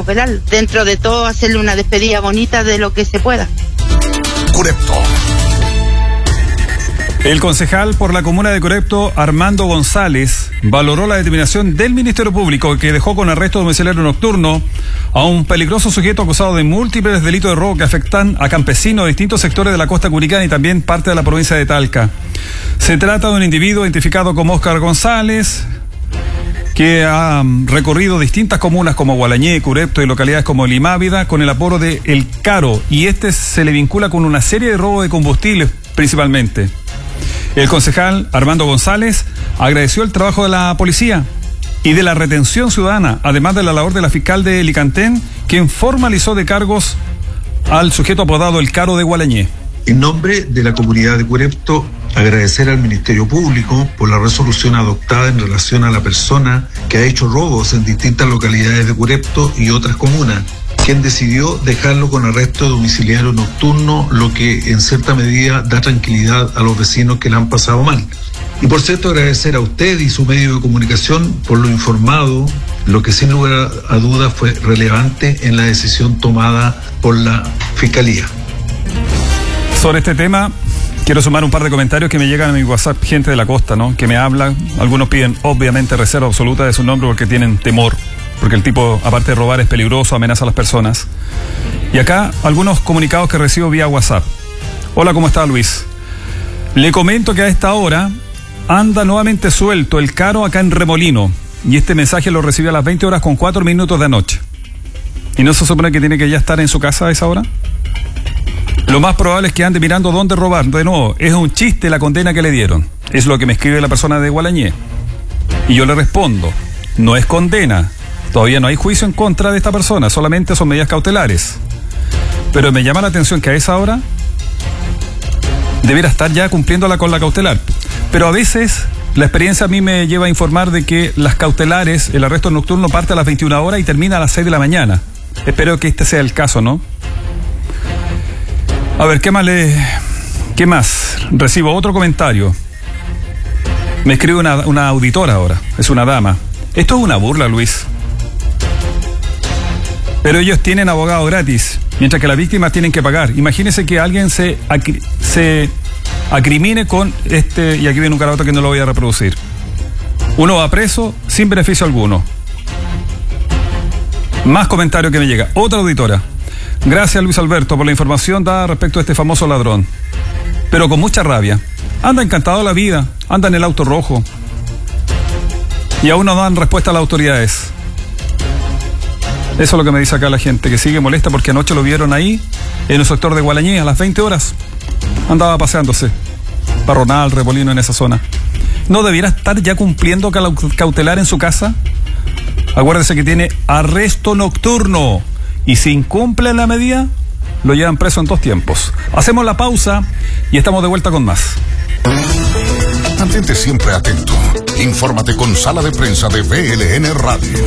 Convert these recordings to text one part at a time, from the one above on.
recuperarlo. Dentro de todo, hacerle una despedida bonita de lo que se pueda. Curepto. El concejal por la comuna de Curepto, Armando González, valoró la determinación del Ministerio Público que dejó con arresto domiciliario nocturno a un peligroso sujeto acusado de múltiples delitos de robo que afectan a campesinos de distintos sectores de la costa curicana y también parte de la provincia de Talca. Se trata de un individuo identificado como Óscar González, que ha recorrido distintas comunas como Gualañé, Curepto y localidades como Limávida con el apodo de El Caro, y se le vincula con una serie de robos de combustibles principalmente. El concejal Armando González agradeció el trabajo de la policía y de la retención ciudadana, además de la labor de la fiscal de Licantén, quien formalizó de cargos al sujeto apodado El Caro de Gualañé. En nombre de la comunidad de Curepto, agradecer al Ministerio Público por la resolución adoptada en relación a la persona que ha hecho robos en distintas localidades de Curepto y otras comunas, quien decidió dejarlo con arresto domiciliario nocturno, lo que en cierta medida da tranquilidad a los vecinos que la han pasado mal. Y por cierto, agradecer a usted y su medio de comunicación por lo informado, lo que sin lugar a dudas fue relevante en la decisión tomada por la Fiscalía. Sobre este tema, quiero sumar un par de comentarios que me llegan a mi WhatsApp, gente de la costa, ¿no? Que me hablan, algunos piden obviamente reserva absoluta de su nombre porque tienen temor, porque el tipo, aparte de robar, es peligroso, amenaza a las personas. Y acá, algunos comunicados que recibo vía WhatsApp. Hola, ¿cómo está Luis? Le comento que a esta hora anda nuevamente suelto El Caro acá en Remolino, y este mensaje lo recibí a las 20 horas con 4 minutos de anoche. ¿Y no se supone que tiene que ya estar en su casa a esa hora? Lo más probable es que ande mirando dónde robar. De nuevo, es un chiste la condena que le dieron. Es lo que me escribe la persona de Gualañé. Y yo le respondo, no es condena. Todavía no hay juicio en contra de esta persona, solamente son medidas cautelares. Pero me llama la atención que a esa hora debiera estar ya cumpliéndola con la cautelar. Pero a veces la experiencia a mí me lleva a informar de que las cautelares, el arresto nocturno parte a las 21 horas y termina a las 6 de la mañana. Espero que este sea el caso, ¿no? A ver, ¿qué más? Recibo otro comentario. Me escribe una auditora ahora, es una dama. Esto es una burla, Luis. Pero ellos tienen abogado gratis, mientras que las víctimas tienen que pagar. Imagínese que alguien se acrimine con y aquí viene un caraboto que no lo voy a reproducir. Uno va preso sin beneficio alguno. Más comentario que me llega. Otra auditora. Gracias, Luis Alberto, por la información dada respecto a este famoso ladrón. Pero con mucha rabia. Anda encantado de la vida, anda en el auto rojo. Y aún no dan respuesta a las autoridades. Eso es lo que me dice acá la gente, que sigue molesta porque anoche lo vieron ahí, en el sector de Gualañé, a las 20 horas. Andaba paseándose. Parronal, Remolino, en esa zona. ¿No debiera estar ya cumpliendo cautelar en su casa? Acuérdese que tiene arresto nocturno. Y si incumple la medida, lo llevan preso en 2 tiempos. Hacemos la pausa y estamos de vuelta con más. Mantente siempre atento. Infórmate con Sala de Prensa de VLN Radio.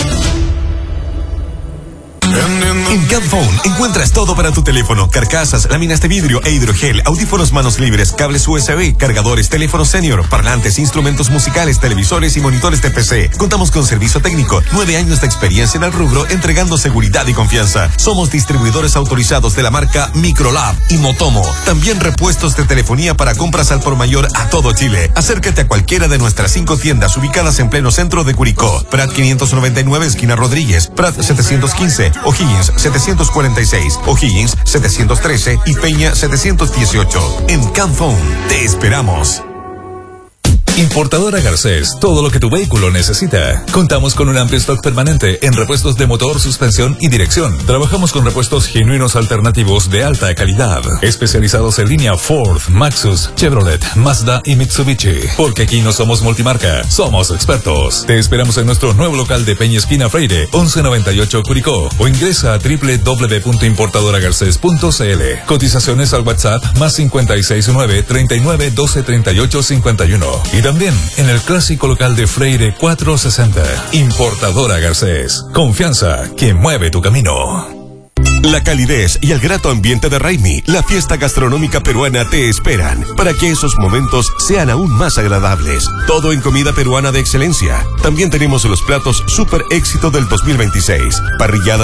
En Camphone encuentras todo para tu teléfono: carcasas, láminas de vidrio e hidrogel, audífonos manos libres, cables USB, cargadores, teléfonos senior, parlantes, instrumentos musicales, televisores y monitores de PC. Contamos con servicio técnico, 9 años de experiencia en el rubro, entregando seguridad y confianza. Somos distribuidores autorizados de la marca Microlab y Motomo. También repuestos de telefonía para compras al por mayor a todo Chile. Acércate a cualquiera de nuestras 5 tiendas ubicadas en pleno centro de Curicó: Prat 599, esquina Rodríguez; Prat 715, O'Higgins 746, O'Higgins 713 y Peña 718. En Camphone te esperamos. Importadora Garcés, todo lo que tu vehículo necesita. Contamos con un amplio stock permanente en repuestos de motor, suspensión y dirección. Trabajamos con repuestos genuinos alternativos de alta calidad, especializados en línea Ford, Maxus, Chevrolet, Mazda y Mitsubishi. Porque aquí no somos multimarca, somos expertos. Te esperamos en nuestro nuevo local de Peña Esquina Freire, 1198 Curicó, o ingresa a www.importadoragarces.cl. Cotizaciones al WhatsApp +569 39 12 38 51. Y también en el clásico local de Freire 460. Importadora Garcés. Confianza que mueve tu camino. La calidez y el grato ambiente de Raimi, la fiesta gastronómica peruana, te esperan para que esos momentos sean aún más agradables. Todo en comida peruana de excelencia. También tenemos los platos super éxito del 2026. Parrillada